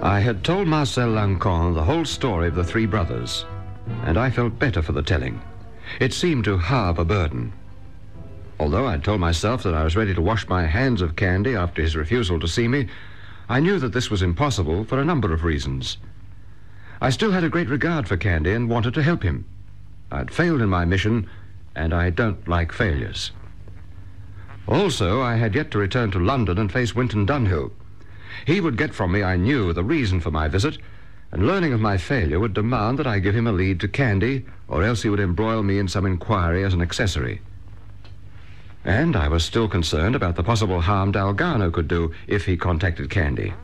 I had told Marcel Lancan the whole story of the three brothers, and I felt better for the telling. It seemed to halve a burden. Although I'd told myself that I was ready to wash my hands of Candy after his refusal to see me, I knew that this was impossible for a number of reasons. I still had a great regard for Candy and wanted to help him. I'd failed in my mission, and I don't like failures. Also, I had yet to return to London and face Winton Dunhill. He would get from me, I knew, the reason for my visit, and learning of my failure would demand that I give him a lead to Candy, or else he would embroil me in some inquiry as an accessory. And I was still concerned about the possible harm Dalgarno could do if he contacted Candy.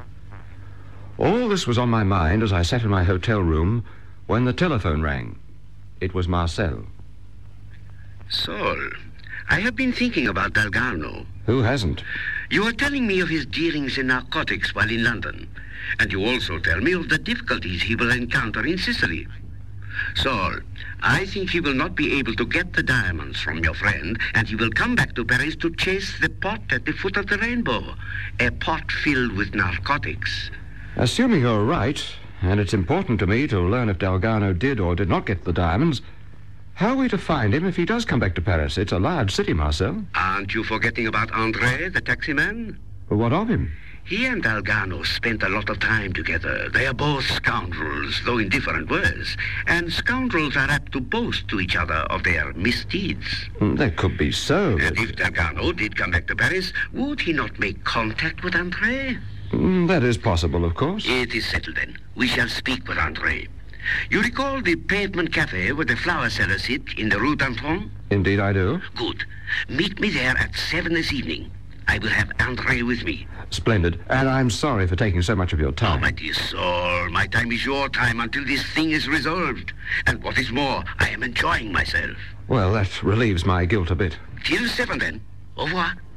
All this was on my mind as I sat in my hotel room when the telephone rang. It was Marcel. Saul, I have been thinking about Dalgarno. Who hasn't? You are telling me of his dealings in narcotics while in London, and you also tell me of the difficulties he will encounter in Sicily. Saul, I think he will not be able to get the diamonds from your friend, and he will come back to Paris to chase the pot at the foot of the rainbow, a pot filled with narcotics. Assuming you're right, and it's important to me to learn if Dalgarno did or did not get the diamonds, how are we to find him if he does come back to Paris? It's a large city, Marcel. Aren't you forgetting about André, the taxi man? Well, what of him? He and Dalgarno spent a lot of time together. They are both scoundrels, though in different ways. And scoundrels are apt to boast to each other of their misdeeds. That could be so. And if Dalgarno did come back to Paris, would he not make contact with André? That is possible, of course. It is settled then. We shall speak with André. You recall the pavement cafe where the flower sellers sit in the Rue d'Antron? Indeed I do. Good. Meet me there at 7 this evening. I will have André with me. Splendid. And I'm sorry for taking so much of your time. Oh, my dear Saul, my time is your time until this thing is resolved. And what is more, I am enjoying myself. Well, that relieves my guilt a bit. Till 7 then. Au revoir.